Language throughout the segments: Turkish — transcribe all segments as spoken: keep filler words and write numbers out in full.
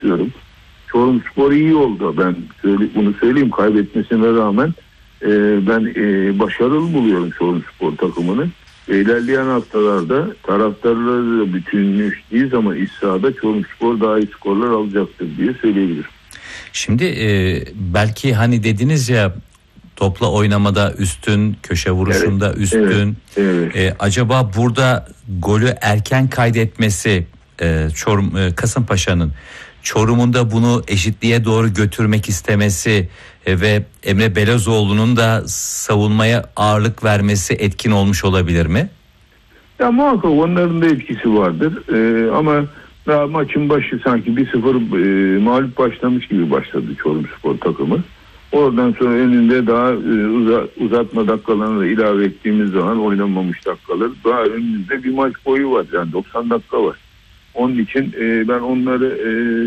istiyorum. Çorumspor iyi oldu. Ben söyle, bunu söyleyeyim, kaybetmesine rağmen e, ben e, başarılı buluyorum Çorumspor takımını. E, ilerleyen haftalarda taraftarları bütünleştiği zaman iç sahada Çorumspor daha iyi skorlar alacaktır diye söyleyebilirim. Şimdi e, belki hani dediniz ya, topla oynamada üstün, köşe vuruşunda evet, üstün. Evet, evet. E, acaba burada golü erken kaydetmesi e, Çorum, e, Kasımpaşa'nın Çorum'un da bunu eşitliğe doğru götürmek istemesi e, ve Emre Belözoğlu'nun da savunmaya ağırlık vermesi etkin olmuş olabilir mi? Ya muhakkak onların da etkisi vardır. Ee, ama daha maçın başı sanki bir sıfır e, mağlup başlamış gibi başladı Çorumspor takımı. Oradan sonra önünde daha e, uza, uzatma dakikalarını da ilave ettiğimiz zaman oynanmamış dakikalar, daha önümüzde bir maç boyu var. Yani doksan dakika var. Onun için e, ben onları e,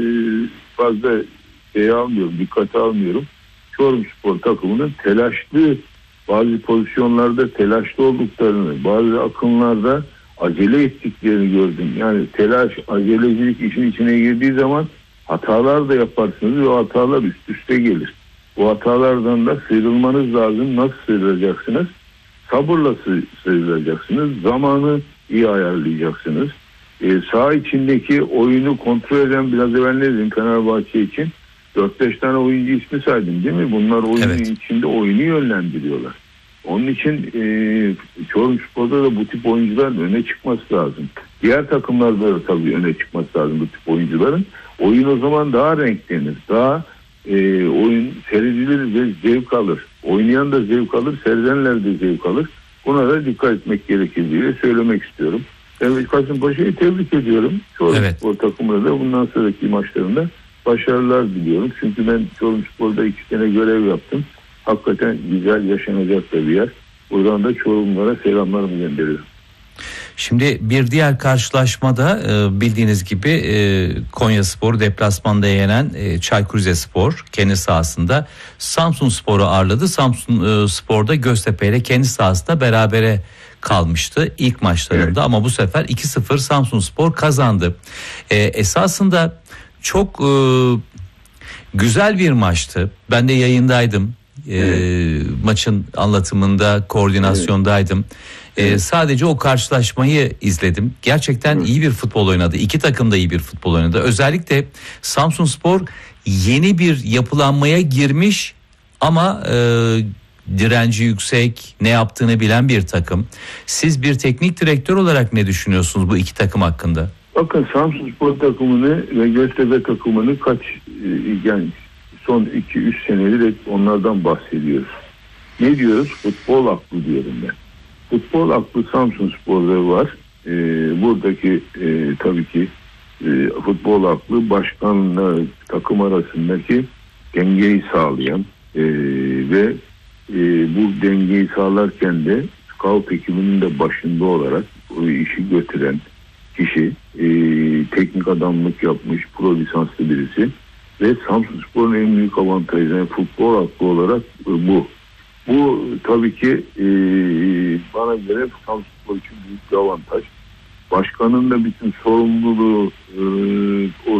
fazla şey almıyorum, dikkate almıyorum. Çorumspor takımının telaşlı, bazı pozisyonlarda telaşlı olduklarını, bazı akımlarda acele ettiklerini gördüm. Yani telaş, acelecilik işin içine girdiği zaman hatalar da yaparsınız ve o hatalar üst üste gelir. Bu hatalardan da sıyrılmanız lazım. Nasıl sıyrılacaksınız? Sabırla sıyrılacaksınız. Zamanı iyi ayarlayacaksınız. Ee, saha içindeki oyunu kontrol eden, biraz evvel ne dedim Fenerbahçe için? dört beş tane oyuncu ismi saydım değil mi? Bunlar oyunun evet. içinde oyunu yönlendiriyorlar. Onun için e, Çorumspor'da da bu tip oyuncuların öne çıkması lazım. Diğer takımlarda da tabii öne çıkması lazım bu tip oyuncuların. Oyun o zaman daha renklenir. Daha e, oyun seyredilir ve zevk alır. Oynayan da zevk alır, seyredenler de zevk alır. Buna da dikkat etmek gerekir diye söylemek istiyorum. Ben Kasımpaşa'yı tebrik ediyorum. Çorumspor evet. takımında da bundan sonraki maçlarında başarılar diliyorum. Çünkü ben Çorumspor'da iki sene görev yaptım. Hakikaten güzel, yaşanacak da bir yer. Buradan da Çorumlara selamlarımı gönderiyorum. Şimdi bir diğer karşılaşmada bildiğiniz gibi Konyaspor deplasmanda yenen Çaykur Rizespor kendi sahasında Samsunspor'u ağırladı. Samsunspor'da Göztepe ile kendi sahasında berabere kalmıştı ilk maçlarında evet. ama bu sefer iki sıfır Samsunspor kazandı. Esasında çok güzel bir maçtı. Ben de yayındaydım. Evet. E, maçın anlatımında, koordinasyondaydım. Evet. E, sadece o karşılaşmayı izledim. Gerçekten evet. iyi bir futbol oynadı. İki takım da iyi bir futbol oynadı. Özellikle Samsunspor yeni bir yapılanmaya girmiş ama e, direnci yüksek, ne yaptığını bilen bir takım. Siz bir teknik direktör olarak ne düşünüyorsunuz bu iki takım hakkında? Bakın Samsunspor takımını ve Göztepe takımını kaç yani son iki üç senedir hep onlardan bahsediyoruz. Ne diyoruz? Futbol aklı diyorum ben. Futbol aklı Samsunspor'da var. Ee, buradaki e, tabii ki e, futbol aklı başkanla takım arasındaki dengeyi sağlayan e, ve e, bu dengeyi sağlarken de scout ekibinin de başında olarak o işi götüren kişi, e, teknik adamlık yapmış, pro lisanslı birisi ve Samsunspor'un en büyük avantajı yani futbol aklı olarak e, bu. Bu tabii ki e, bana göre Samsunspor için büyük bir avantaj. Başkanın da bütün sorumluluğu e, o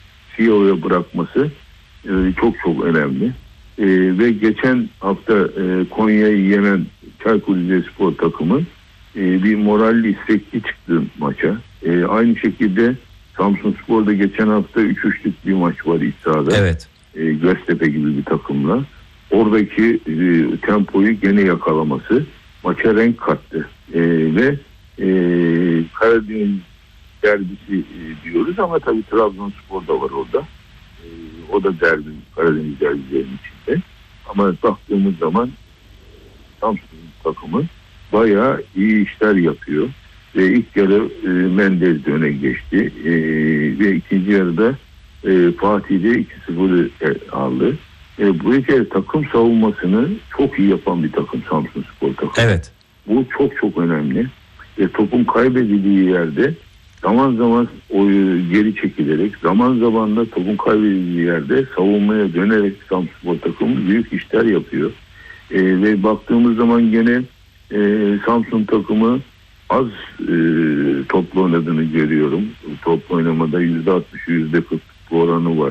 C E O'ya bırakması e, çok çok önemli. E, ve geçen hafta e, Konya'yı yenen Çaykur Rizespor takımı e, bir moralli, istekli çıktı maça. E, aynı şekilde Samsunspor'da geçen hafta üç üçlük bir maç var iç sahada. Evet. E, Göztepe gibi bir takımla. Oradaki e, tempoyu gene yakalaması maça renk kattı. E, ve e, Karadeniz derbisi e, diyoruz ama tabii Trabzonspor da var orada. E, o da derbi, Karadeniz derbilerinin içinde. Ama baktığımız zaman Samsun takımı bayağı iyi işler yapıyor. Ve ilk yarı e, Mendez de öne geçti. E, ve ikinci yarıda e, Fatih de iki sıfır aldı. E, bu ülke takım savunmasını çok iyi yapan bir takım Samsunspor takımı. Evet. Bu çok çok önemli. E, topun kaybedildiği yerde zaman zaman o geri çekilerek, zaman zaman da topun kaybedildiği yerde savunmaya dönerek Samsunspor takımı büyük işler yapıyor. E, ve baktığımız zaman gene e, Samsun takımı az e, toplu oynadığını görüyorum. Toplu oynamada yüzde altmış, yüzde kırk oranı var.